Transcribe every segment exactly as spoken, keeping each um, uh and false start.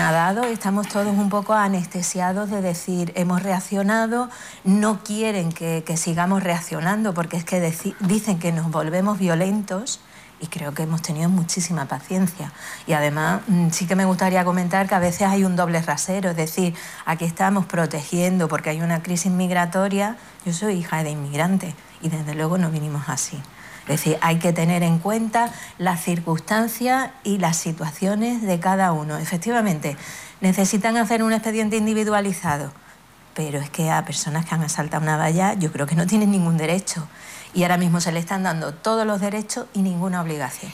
ha dado, estamos todos un poco anestesiados de decir, hemos reaccionado, no quieren que, que sigamos reaccionando porque es que dicen que nos volvemos violentos y creo que hemos tenido muchísima paciencia. Y además sí que me gustaría comentar que a veces hay un doble rasero, es decir, aquí estamos protegiendo porque hay una crisis migratoria. Yo soy hija de inmigrantes y desde luego no vinimos así. Es decir, hay que tener en cuenta las circunstancias y las situaciones de cada uno. Efectivamente, necesitan hacer un expediente individualizado, pero es que a personas que han asaltado una valla yo creo que no tienen ningún derecho. Y ahora mismo se le están dando todos los derechos y ninguna obligación.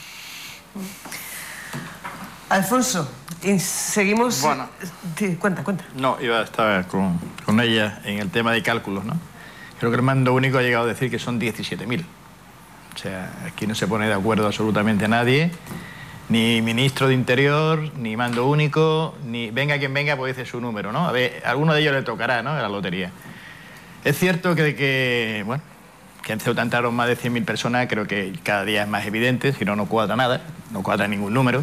Alfonso, seguimos... Bueno, cuenta, cuenta. No, iba a estar con, con ella en el tema de cálculos, ¿no? Creo que el mando único ha llegado a decir que son diecisiete mil. O sea, aquí no se pone de acuerdo absolutamente nadie, ni ministro de Interior, ni mando único, ni venga quien venga, pues dice su número, ¿no? A ver, a alguno de ellos le tocará, ¿no?, de la lotería. Es cierto que, que bueno, que en Ceuta entraron más de cien mil personas, creo que cada día es más evidente, si no, no cuadra nada, no cuadra ningún número.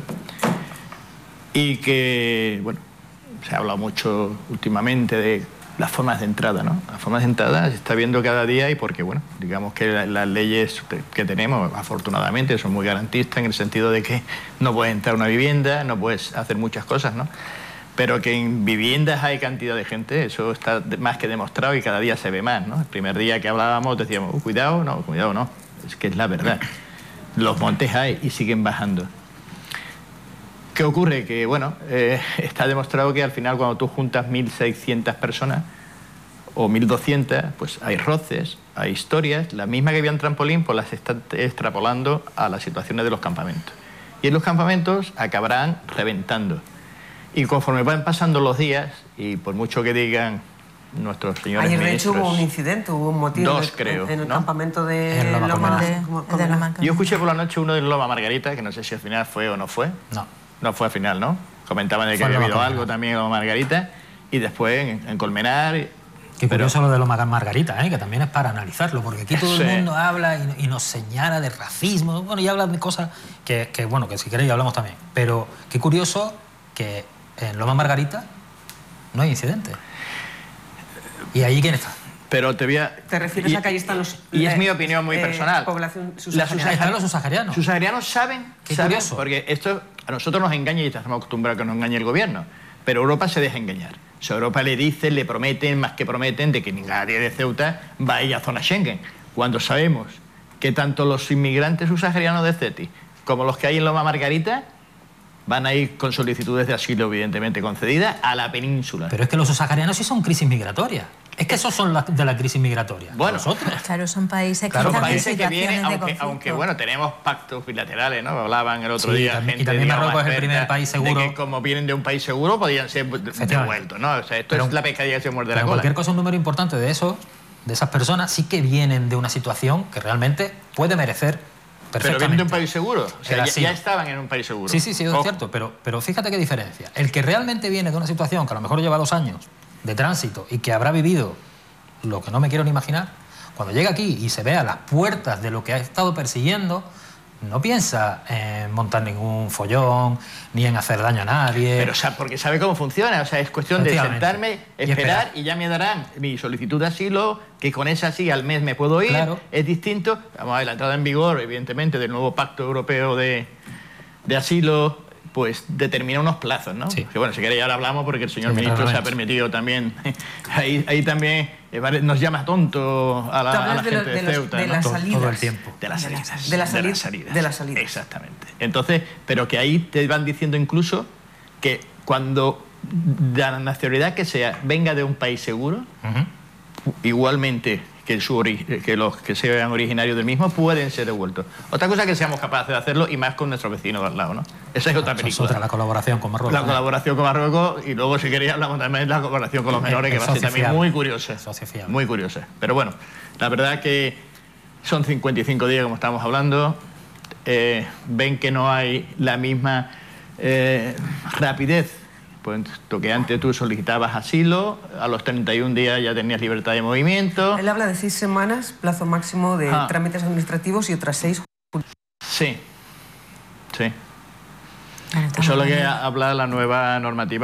Y que, bueno, se ha hablado mucho últimamente de las formas de entrada, ¿no? Las formas de entrada se está viendo cada día y porque, bueno, digamos que la, las leyes que tenemos, afortunadamente, son muy garantistas en el sentido de que no puedes entrar a una vivienda, no puedes hacer muchas cosas, ¿no? Pero que en viviendas hay cantidad de gente, eso está más que demostrado y cada día se ve más, ¿no? El primer día que hablábamos decíamos, uh, cuidado, no, cuidado no, es que es la verdad. Los montes hay y siguen bajando. ¿Qué ocurre? Que, bueno, eh, está demostrado que al final cuando tú juntas mil seiscientas personas o mil doscientas, pues hay roces, hay historias, la misma que había en trampolín, pues las están extrapolando a las situaciones de los campamentos. Y en los campamentos acabarán reventando. Y conforme van pasando los días, y por mucho que digan nuestros señores Ayer, de ministros... hecho, hubo un incidente, hubo un motivo Dos, de, creo, en el ¿no? campamento de en Loma, Loma, de, ¿cómo, de Loma. Yo escuché por la noche uno de Loma Margarita, que no sé si al final fue o no fue. No. No fue al final, ¿no? Comentaban de que Fue había Loma habido Colmenar. algo también en Loma Margarita, y después en, en Colmenar... Qué pero... curioso lo de Loma Margarita, ¿eh? Que también es para analizarlo, porque aquí todo Sí. el mundo habla y, y nos señala de racismo, bueno, y hablan de cosas que, que, bueno, que si queréis hablamos también. Pero qué curioso que en Loma Margarita no hay incidentes. ¿Y ahí quién está? Pero te voy a... ¿Te refieres y, a que ahí están los... Y es eh, mi opinión muy eh, personal. Población Las subsahariana. Están los subsaharianos. Sus saharianos saben, Qué saben, curioso. porque esto a nosotros nos engaña y estamos acostumbrados a que nos engañe el gobierno, pero Europa se deja engañar. O sea, Europa le dice, le prometen, más que prometen, de que nadie de Ceuta va a ir a zona Schengen, cuando sabemos que tanto los inmigrantes subsaharianos de CETI como los que hay en Loma Margarita van a ir con solicitudes de asilo, evidentemente concedidas, a la península. Pero es que los subsaharianos sí son crisis migratorias. Es que esos son la, de la crisis migratoria. Bueno, nosotros. Claro, son países que Claro, están Son en países que situaciones vienen, de aunque, conflicto. aunque bueno, tenemos pactos bilaterales, ¿no? Hablaban el otro Sí, día también- y gente, también digamos, Marruecos es el experta, primer país seguro. de que como vienen de un país seguro podían ser devueltos, ¿no? O sea, esto Pero- es la pescadilla que se muerde la Pero cola. cualquier cosa, un número importante de eso, de esas personas, sí que vienen de una situación que realmente puede merecer Pero perfectamente. vienen de un país seguro. O sea, El ya, asilo. ya estaban en un país seguro. Sí, sí, sí, es Ojo. cierto, pero, pero fíjate qué diferencia. El que realmente viene de una situación que a lo mejor lleva dos años de tránsito y que habrá vivido lo que no me quiero ni imaginar, cuando llega aquí y se ve a las puertas de lo que ha estado persiguiendo, no piensa en montar ningún follón, ni en hacer daño a nadie. Pero, o sea, porque sabe cómo funciona. O sea, es cuestión de Efectivamente. sentarme, Y esperar esperar. y ya me darán mi solicitud de asilo, que con esa sí al mes me puedo ir. Claro. Es distinto. Vamos a ver, la entrada en vigor, evidentemente, del nuevo Pacto Europeo de, de Asilo, pues determina unos plazos, ¿no? Sí. Que bueno, si queréis ahora hablamos porque el señor Sí, ministro se ha claramente. permitido también. ahí, ahí también eh, vale, nos llama tonto a la, Tú a hablas la de gente lo- de, de los- Ceuta, de ¿no? las todo, salidas. todo el tiempo. De las De las- salidas. de las de sali- las salidas. de las salidas. Exactamente. Entonces, pero que ahí te van diciendo incluso que cuando la nacionalidad que sea venga de un país seguro, Ujú. igualmente que, su ori- que los que sean originarios del mismo pueden ser devueltos. Otra cosa es que seamos capaces de hacerlo y más con nuestros vecinos de al lado, ¿no? Esa es otra Esa es película. otra, la colaboración con Marruecos. La colaboración con Marruecos y luego, si queréis, hablamos también de la colaboración con los El- menores, que el va a ser socio también fiable. muy curiosa. Socio fiable. Muy curiosa. Pero bueno, la verdad que son cincuenta y cinco días, como estamos hablando. Eh, ven que no hay la misma eh, rapidez. Puesto que antes tú solicitabas asilo, a los treinta y un días ya tenías libertad de movimiento. Él habla de seis semanas, plazo máximo de Ah. trámites administrativos y otras seis. Sí, sí. Bueno, Eso es lo que estamos- habla la nueva normativa.